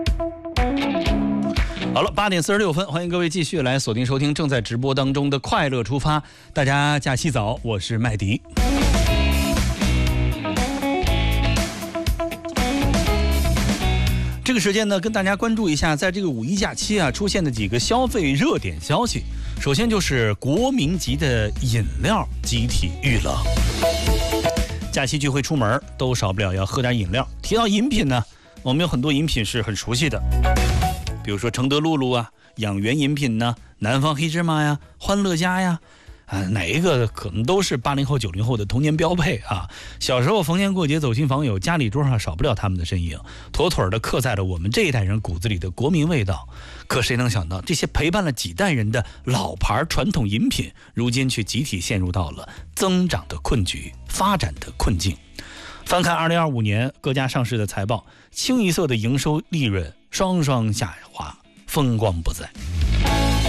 好了，8点46分，欢迎各位继续来锁定收听正在直播当中的快乐出发。大家假期早，我是麦迪。这个时间呢，跟大家关注一下，在这个五一假期啊出现的几个消费热点消息。首先就是国民级的饮料集体遇冷。假期聚会出门都少不了要喝点饮料。提到饮品呢，我们有很多饮品是很熟悉的。比如说承德露露啊、养元饮品呢、南方黑芝麻呀、欢乐家呀，哪一个可能都是80后、90后的童年标配啊。小时候逢年过节走亲访友，家里桌上少不了他们的身影，妥妥的刻在了我们这一代人骨子里的国民味道。可谁能想到，这些陪伴了几代人的老牌传统饮品，如今却集体陷入到了增长的困局、发展的困境。翻看2025年各家上市的财报，清一色的营收利润双双下滑，风光不再。